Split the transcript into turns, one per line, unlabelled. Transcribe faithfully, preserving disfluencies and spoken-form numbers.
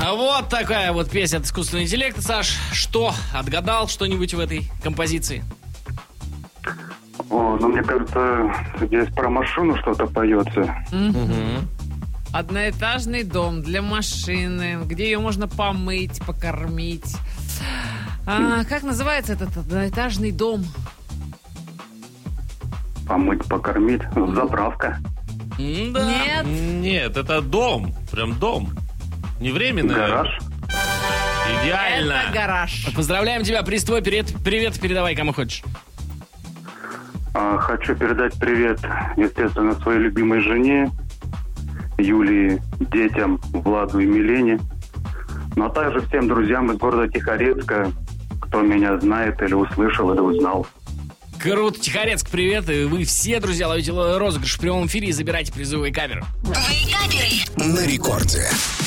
Вот такая вот песня от искусственного интеллекта. Саш, что? Отгадал что-нибудь в этой композиции?
О, ну, мне кажется, здесь про машину что-то поется.
Угу.
Одноэтажный дом для машины, где ее можно помыть, покормить. А, как называется этот одноэтажный дом?
Помыть, покормить. Заправка.
Да.
Нет.
Нет, это дом. Прям дом. Не временный.
Гараж.
Идеально.
Это гараж.
Поздравляем тебя, приз твой. Привет, привет передавай кому хочешь.
А, хочу передать привет, естественно, своей любимой жене, Юлии, детям, Владу и Милене. Ну, а также всем друзьям из города Тихорецка, кто меня знает или услышал, или узнал.
Круто, Тихорецк, привет. И вы все, друзья, ловите розыгрыш в прямом эфире и забирайте призовые камеры.
На рекорде.